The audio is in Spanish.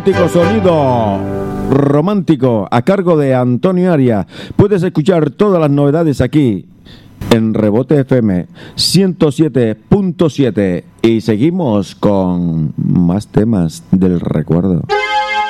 Sonido romántico a cargo de Antonio Aria. Puedes escuchar todas las novedades aquí en Rebote FM 107.7 y seguimos con más temas del recuerdo.